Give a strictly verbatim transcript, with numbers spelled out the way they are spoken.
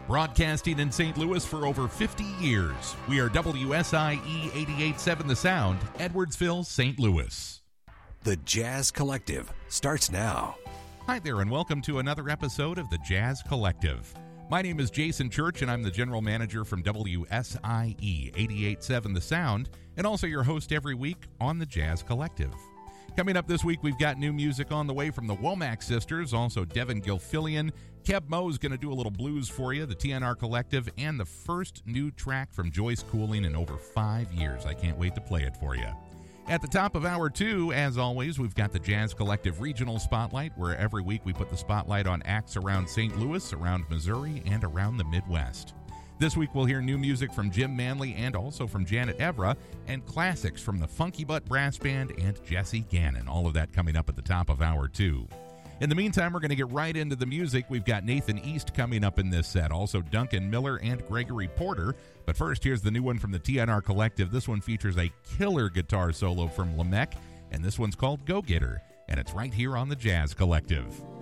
Broadcasting in Saint Louis for over fifty years, we are W S I E eighty-eight point seven The Sound, Edwardsville, Saint Louis. The Jazz Collective starts now. Hi there, and welcome to another episode of The Jazz Collective. My name is Jason Church, and I'm the general manager from W S I E eighty-eight point seven The Sound, and also your host every week on The Jazz Collective. Coming up this week, we've got new music on the way from the Womack Sisters, also Devin Gilfillian. Keb Mo's going to do a little blues for you, the T N R Collective, and the first new track from Joyce Cooling in over five years. I can't wait to play it for you. At the top of hour two, as always, we've got the Jazz Collective Regional Spotlight, where every week we put the spotlight on acts around Saint Louis, around Missouri, and around the Midwest. This week we'll hear new music from Jim Manley and also from Janet Evra, and classics from the Funky Butt Brass Band and Jesse Gannon. All of that coming up at the top of hour two. In the meantime, we're going to get right into the music. We've got Nathan East coming up in this set, also Duncan Miller and Gregory Porter. But first, here's the new one from the T N R Collective. This one features a killer guitar solo from Lamech, and this one's called Go Getter, and it's right here on the Jazz Collective.